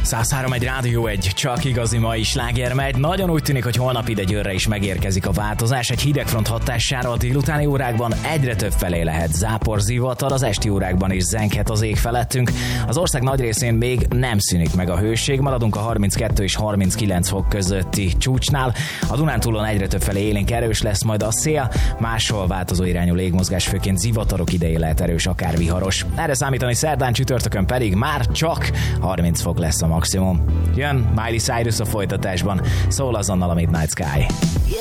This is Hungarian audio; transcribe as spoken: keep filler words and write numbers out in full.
száz három egy Rádió egy, csak igazi mai sláger megy. Nagyon úgy tűnik, hogy holnap ide Győrre is megérkezik a változás. Egy hidegfront hatására a délutáni órákban egyre több felé lehet zápor, zivatar, az esti órákban is zenghet az ég felettünk. Az ország nagy részén még nem szűnik meg a hőség, maradunk a harminckettő és harminckilenc fok közötti csúcsnál. A Dunántúlon egyre több felé élénk erős lesz majd a szél, máshol változó irányú légmozgás, főként zivatarok idején lehet erős, akár viharos. Erre számítani szerdán, csütörtökön pedig már csak harminc fok lesz a maximum. Jön Miley Cyrus a folytatásban, szól azonnal a Midnight Sky.